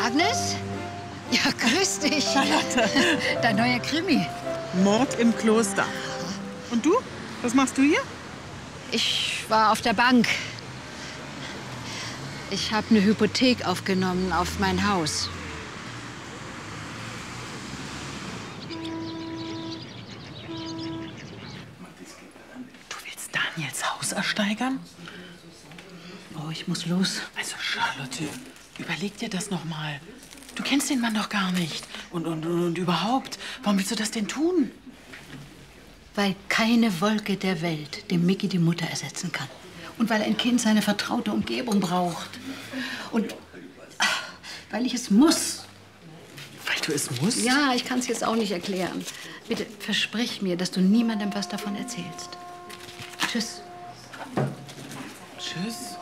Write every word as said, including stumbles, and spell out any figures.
Agnes? Ja, grüß dich. Charlotte. Dein neuer Krimi. Mord im Kloster. Und du? Was machst du hier? Ich war auf der Bank. Ich habe eine Hypothek aufgenommen auf mein Haus. Du willst Daniels Haus ersteigern? Oh, ich muss los. Also Charlotte, überleg dir das noch mal. Du kennst den Mann doch gar nicht. Und, und, und überhaupt, warum willst du das denn tun? Weil keine Wolke der Welt dem Micky die Mutter ersetzen kann. Und weil ein Kind seine vertraute Umgebung braucht. Und ach, weil ich es muss. Weil du es musst? Ja, ich kann es jetzt auch nicht erklären. Bitte versprich mir, dass du niemandem was davon erzählst. Tschüss. Tschüss.